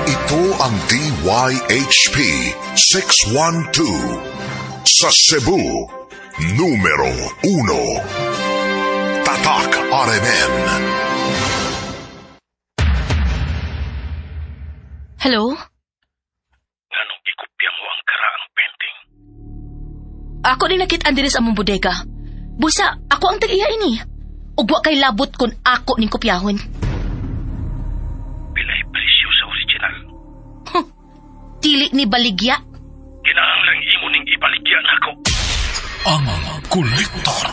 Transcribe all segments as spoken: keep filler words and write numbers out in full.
Ito ang D Y H P six one two. Sa Cebu, numero uno. Tatak R M N. Hello? Anong ikopya mo ang karaang painting? Ako din nakit-an diri sa among bodega. Busa, ako ang tag-iya ini. Ugwa kay labot kun ako ning kopyahon. Pilay presyo sa original. Huh. Dili ni baligya. Kinahanglan imo ning ibaligyan ako. Ang kolektor.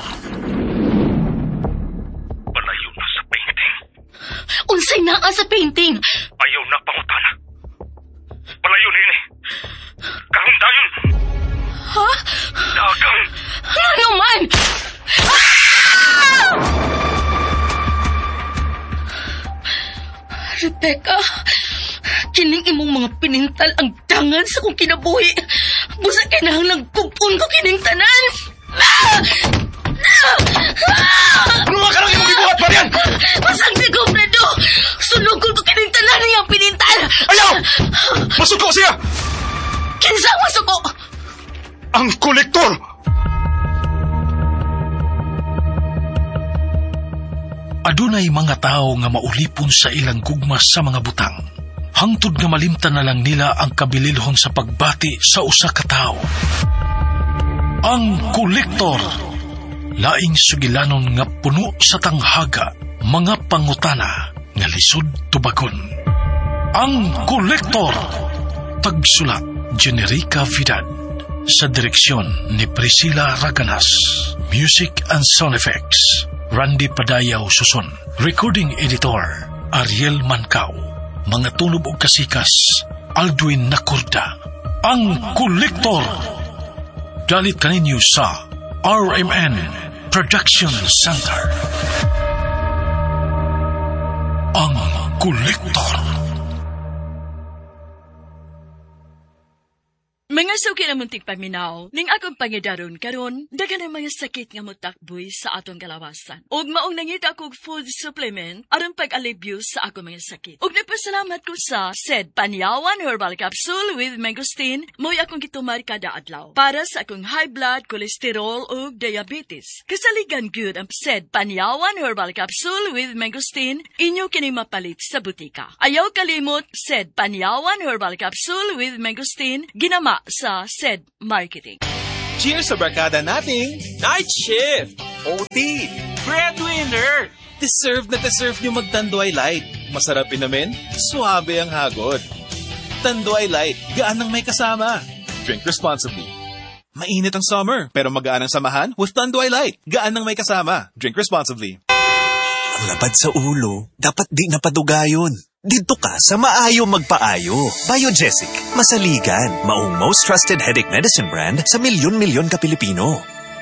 Palayo na sa painting. Unsay naa sa painting? Ayaw na pangutana. Palayo na ini. Karong dayon. Ha? Dagang. Ano man? Ah! Rebecca, kining imong mga pinintal ang dangan sa kong kinabuhi. Busa kinahanglang pupun ko kining tanan. Ah! Ano nga ka lang yung gibuhat, Marian? Masang sigo, Fredo. Sunugol ko kining tanan niyang pinintal. Ayaw! Masuko siya! Kinsa masuko? Ang kolektor! Adunay mga tao nga maulipon sa ilang gugma sa mga butang. Hangtod nga malimtan na lang nila ang kabililhon sa pagbati sa usa ka tao. Ang kolektor. Laing sugilanon nga puno sa tanghaga, mga pangutana nga lisod tubagon. Ang kolektor. Pagsulat, Generica Vidal. Sa direksyon ni Priscilla Raganas. Music and Sound Effects, Randy Padayaw Suson. Recording Editor, Ariel Mancao. Mga tunob o kasikas, Aldwin Nakurda. Ang kolektor. Dalit kaninyo sa R M N Production Center. Ang kolektor. Mga suki na munting paminaw, ning akong pangidaron karon, dagan ang mga sakit nga mutakboy sa atong kalawasan. Og maong nangita kog food supplement aron pag-alibyo sa akong mga sakit. Og nagpasalamat ko sa said Panyawan Herbal Capsule with Mangosteen, mo'y akong gitumar kada adlaw para sa akong high blood, cholesterol ug diabetes. Kasaligan gyud ang said Panyawan Herbal Capsule with Mangosteen, inyo kini mapalit sa butika. Ayaw kalimot said Panyawan Herbal Capsule with Mangosteen, ginama sa said marketing. Cheers sa barkada nating Night Shift! O T! Breadwinner! Deserve na deserve nyo mag-Tanduay Light. Masarap inamin, suabe ang hagod. Tanduay Light, gaan ang may kasama. Drink responsibly. Mainit ang summer, pero magaan ang samahan with Tanduay Light. Gaan ang may kasama. Drink responsibly. Ang labad sa ulo, dapat di napadugayon. Dito ka sa Maayo Magpaayo. Biogesic, masaligan, maong most trusted headache medicine brand sa milyon-milyon ka Pilipino.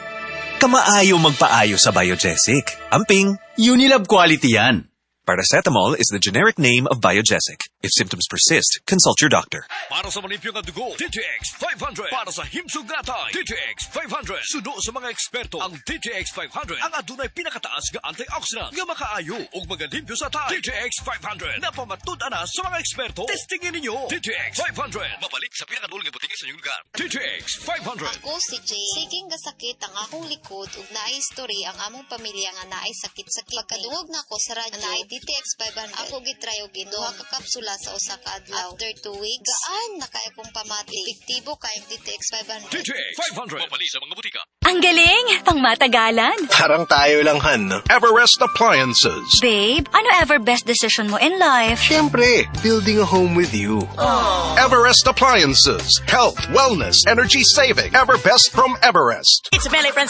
Kamaayo Magpaayo sa Biogesic. Amping, Unilab quality yan. paracetamol is the generic name of Biogesic. If symptoms persist, consult your doctor. Para sa malimpyo nga dugo, D T X five hundred. Para sa himsog gatay, D T X five hundred. Sudo sa mga eksperto, ang D T X five hundred ang adunay pinakataas nga antioxidant nga makaayo ug magalimpyo sa tay. D T X five hundred napamatud-an na sa mga eksperto. Testingin ninyo. D T X five hundred mabalik sa pinakadulong nga butika sa inyong lugar. D T X five hundred. Ako si Jay. Siging gasakit ang akong likod ug naay story ang among pamilya nga naay sakit-sakit. Pagkadungog na ko sa radyo, naay D T X five hundred. Ako gitry og inom ka kapsula sa usa ka adlaw. After two weeks, gaan na kay akong pamati. Epektibo kay D T X five hundred. D T X five hundred mabalik sa mga butika. Ang galing! Pangmatagalan. Parang tayo lang, Han. Everest Appliances. Babe, ano ever best decision mo in life? Siyempre, building a home with you. Aww. Everest Appliances. Health, wellness, energy saving. Ever best from Everest. It's Belly